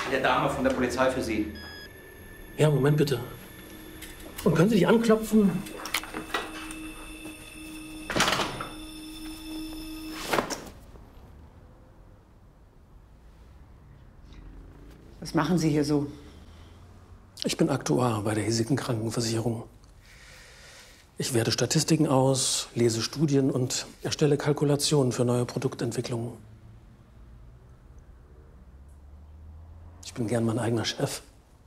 der Dame von der Polizei für Sie. Ja, Moment bitte. Und können Sie dich anklopfen? Was machen Sie hier so? Ich bin Aktuar bei der hiesigen Krankenversicherung. Ich werte Statistiken aus, lese Studien und erstelle Kalkulationen für neue Produktentwicklungen. Ich bin gern mein eigener Chef.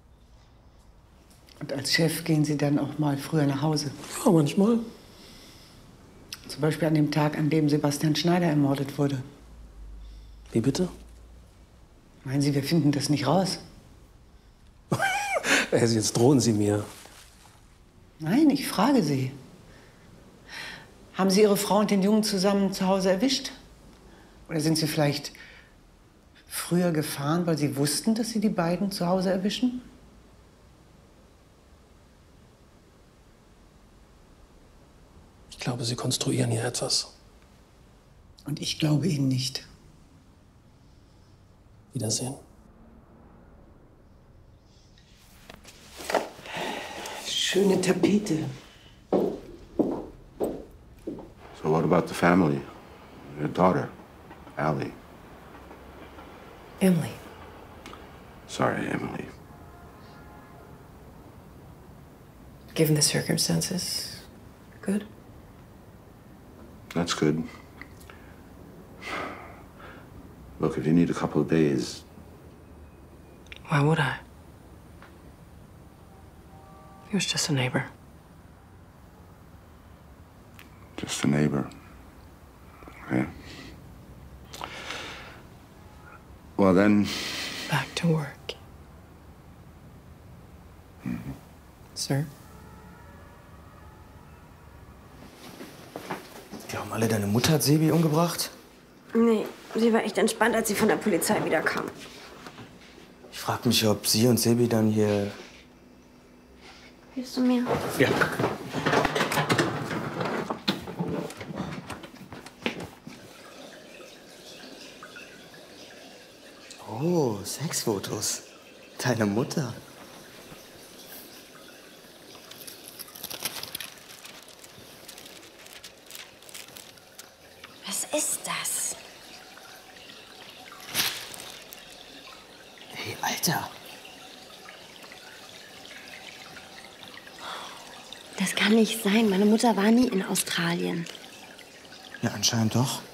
Und als Chef gehen Sie dann auch mal früher nach Hause? Ja, manchmal. Zum Beispiel an dem Tag, an dem Sebastian Schneider ermordet wurde. Wie bitte? Meinen Sie, wir finden das nicht raus? Also jetzt drohen Sie mir. Nein, ich frage Sie. Haben Sie Ihre Frau und den Jungen zusammen zu Hause erwischt? Oder sind Sie vielleicht früher gefahren, weil Sie wussten, dass Sie die beiden zu Hause erwischen? Ich glaube, Sie konstruieren hier etwas. Und ich glaube Ihnen nicht. Wiedersehen. Schöne Tapete. So what about the family? Your daughter, Allie. Emily. Sorry, Emily. Given the circumstances, good? That's good. Look, if you need a couple of days... Why would I? He was just a neighbor. Just a neighbor. Okay. Well, then... Back to work. Sir? Glauben alle, deine Mutter hat Sebi umgebracht? Nee, sie war echt entspannt, als sie von der Polizei wiederkam. Ich frag mich, ob sie und Sebi dann hier... Hilfst du mir? Ja. Oh, Sexfotos. Deine Mutter. Was ist das? Hey, Alter. Das kann nicht sein. Meine Mutter war nie in Australien. Ja, anscheinend doch.